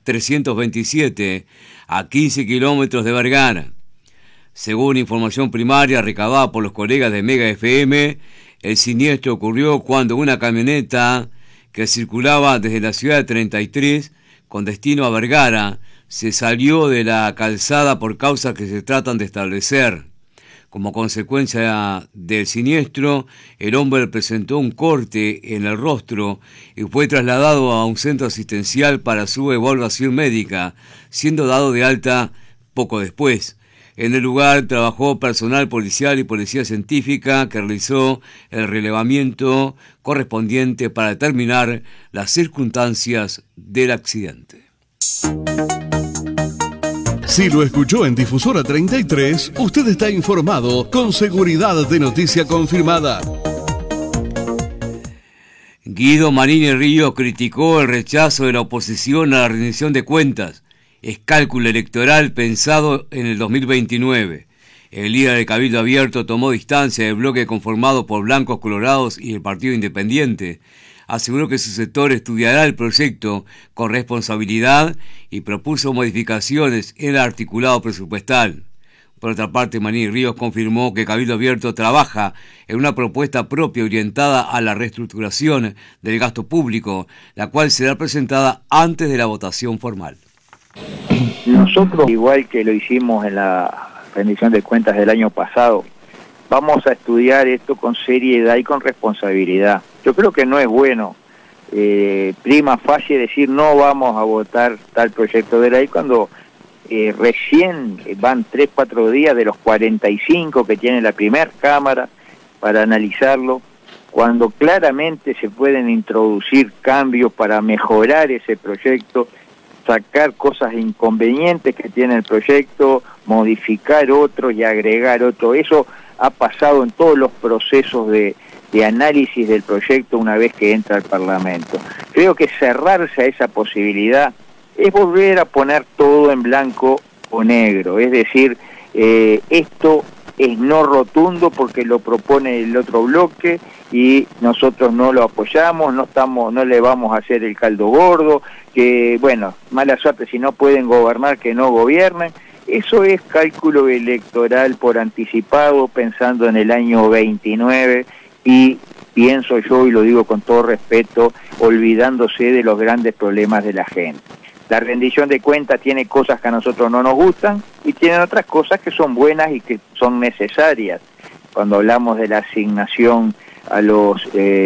327, a 15 kilómetros de Vergara. Según información primaria recabada por los colegas de Mega FM, el siniestro ocurrió cuando una camioneta que circulaba desde la ciudad de 33 con destino a Vergara se salió de la calzada por causas que se tratan de establecer. Como consecuencia del siniestro, el hombre presentó un corte en el rostro y fue trasladado a un centro asistencial para su evaluación médica, siendo dado de alta poco después. En el lugar trabajó personal policial y policía científica que realizó el relevamiento correspondiente para determinar las circunstancias del accidente. Si lo escuchó en Difusora 33, usted está informado con seguridad de noticia confirmada. Guido Marini Ríos criticó el rechazo de la oposición a la rendición de cuentas. Es cálculo electoral pensado en el 2029. El líder del Cabildo Abierto tomó distancia del bloque conformado por Blancos Colorados y el Partido Independiente. Aseguró que su sector estudiará el proyecto con responsabilidad y propuso modificaciones en el articulado presupuestal. Por otra parte, Maní Ríos confirmó que Cabildo Abierto trabaja en una propuesta propia orientada a la reestructuración del gasto público, la cual será presentada antes de la votación formal. Nosotros, igual que lo hicimos en la rendición de cuentas del año pasado, vamos a estudiar esto con seriedad y con responsabilidad. Yo creo que no es bueno prima facie decir no vamos a votar tal proyecto de ley cuando recién van 3-4 días de los 45 que tiene la primera cámara para analizarlo, cuando claramente se pueden introducir cambios para mejorar ese proyecto, sacar cosas inconvenientes que tiene el proyecto, modificar otro y agregar otro. Eso ha pasado en todos los procesos de análisis del proyecto una vez que entra al Parlamento. Creo que cerrarse a esa posibilidad es volver a poner todo en blanco o negro, es decir, esto es no rotundo porque lo propone el otro bloque y nosotros no lo apoyamos, no le vamos a hacer el caldo gordo, que bueno, mala suerte, si no pueden gobernar, que no gobiernen. Eso es cálculo electoral por anticipado, pensando en el año 29, y pienso yo, y lo digo con todo respeto, olvidándose de los grandes problemas de la gente. La rendición de cuentas tiene cosas que a nosotros no nos gustan y tienen otras cosas que son buenas y que son necesarias. Cuando hablamos de la asignación a los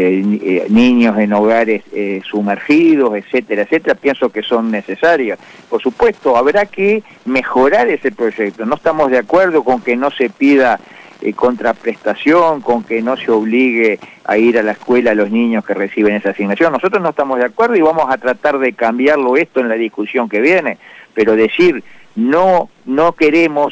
niños en hogares sumergidos, etcétera, etcétera, pienso que son necesarias. Por supuesto, habrá que mejorar ese proyecto. No estamos de acuerdo con que no se pida contraprestación, con que no se obligue a ir a la escuela a los niños que reciben esa asignación. Nosotros no estamos de acuerdo y vamos a tratar de cambiarlo esto en la discusión que viene, pero decir no queremos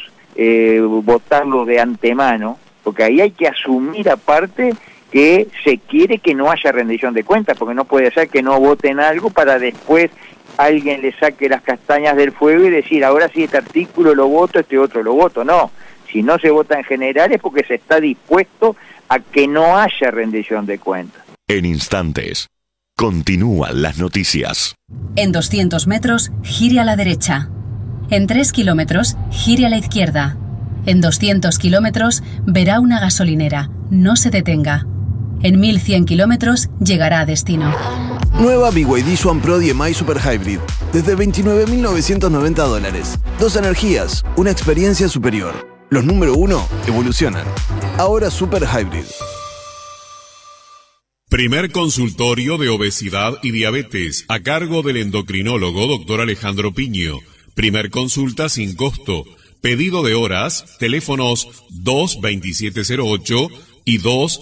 votarlo de antemano, porque ahí hay que asumir aparte que se quiere que no haya rendición de cuentas, porque no puede ser que no voten algo para después alguien le saque las castañas del fuego y decir, ahora sí este artículo lo voto, este otro lo voto. No, si no se vota en general es porque se está dispuesto a que no haya rendición de cuentas. En instantes, continúan las noticias. En 200 metros, gire a la derecha. En 3 kilómetros, gire a la izquierda. En 200 kilómetros, verá una gasolinera. No se detenga. En 1100 kilómetros, llegará a destino. Nueva BYD Swan Pro DMI Super Hybrid. Desde $29.990. 2 energías, una experiencia superior. Los número 1 evolucionan. Ahora Super Hybrid. Primer consultorio de obesidad y diabetes a cargo del endocrinólogo Dr. Alejandro Piño. Primer consulta sin costo. Pedido de horas, teléfonos 22708 y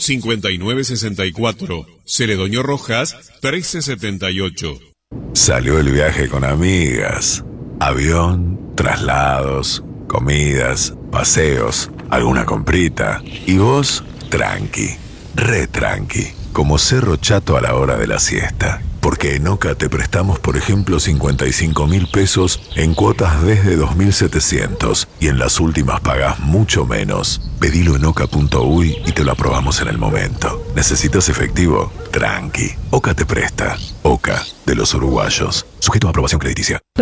25964. Celedonio Rojas 1378. Salió el viaje con amigas. Avión, traslados, comidas, paseos, alguna comprita. Y vos, tranqui, re tranqui, como Cerro Chato a la hora de la siesta. Porque en Oca te prestamos, por ejemplo, 55.000 pesos en cuotas desde 2.700 y en las últimas pagás mucho menos. Pedilo en oca.uy y te lo aprobamos en el momento. ¿Necesitas efectivo? Tranqui. Oca te presta. Oca, de los uruguayos. Sujeto a aprobación crediticia.